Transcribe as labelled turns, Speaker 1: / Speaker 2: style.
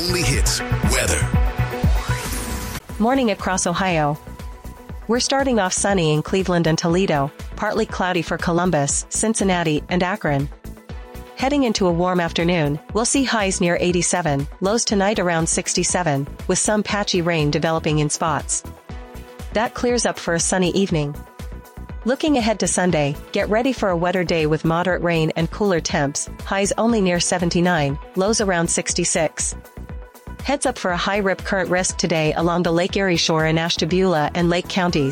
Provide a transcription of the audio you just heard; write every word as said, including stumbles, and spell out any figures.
Speaker 1: only hits weather.
Speaker 2: Morning across Ohio. We're starting off sunny in Cleveland and Toledo, partly cloudy for Columbus, Cincinnati, and Akron. Heading into a warm afternoon, we'll see highs near eighty-seven, lows tonight around sixty-seven, with some patchy rain developing in spots. That clears up for a sunny evening. Looking ahead to Sunday, get ready for a wetter day with moderate rain and cooler temps, highs only near seventy-nine, lows around sixty-six. Heads up for a high rip current risk today along the Lake Erie shore in Ashtabula and Lake counties.